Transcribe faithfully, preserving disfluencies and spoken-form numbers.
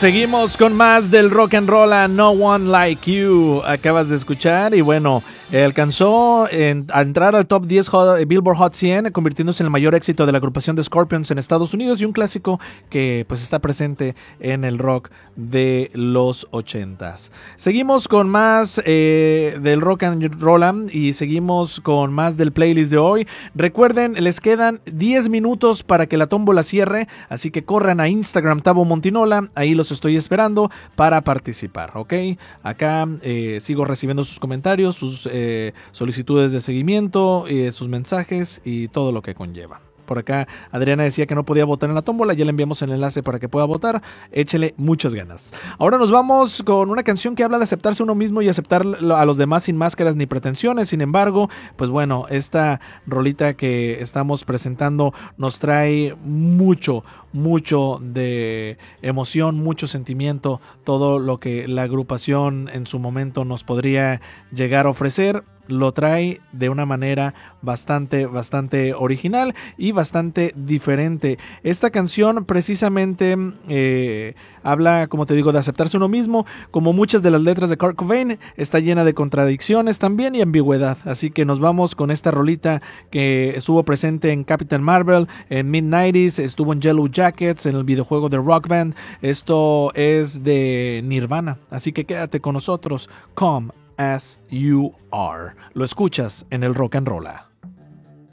Seguimos con más del rock and roll a No One Like You. Acabas de escuchar y bueno, eh, alcanzó en, a entrar al top diez Hot, Billboard Hot cien, convirtiéndose en el mayor éxito de la agrupación de Scorpions en Estados Unidos y un clásico que pues está presente en el rock de los ochentas. Seguimos con más eh, del rock and roll y seguimos con más del playlist de hoy. Recuerden, les quedan diez minutos para que la tómbola cierre, así que corran a Instagram Tavo Montinola, ahí los estoy esperando para participar, ¿ok? Acá eh, sigo recibiendo sus comentarios, sus eh, solicitudes de seguimiento, eh, sus mensajes y todo lo que conlleva. Por acá Adriana decía que no podía votar en la tómbola, ya le enviamos el enlace para que pueda votar, échele muchas ganas. Ahora nos vamos con una canción que habla de aceptarse uno mismo y aceptar a los demás sin máscaras ni pretensiones. Sin embargo, pues bueno, esta rolita que estamos presentando nos trae mucho, mucho de emoción, mucho sentimiento, todo lo que la agrupación en su momento nos podría llegar a ofrecer. Lo trae de una manera bastante, bastante original y bastante diferente. Esta canción precisamente eh, habla, como te digo, de aceptarse uno mismo. Como muchas de las letras de Kurt Cobain, está llena de contradicciones también y ambigüedad. Así que nos vamos con esta rolita que estuvo presente en Captain Marvel, en mid noventa, estuvo en Yellow Jackets, en el videojuego de Rock Band. Esto es de Nirvana, así que quédate con nosotros. Come As You Are. Lo escuchas en el Rock and Rolla.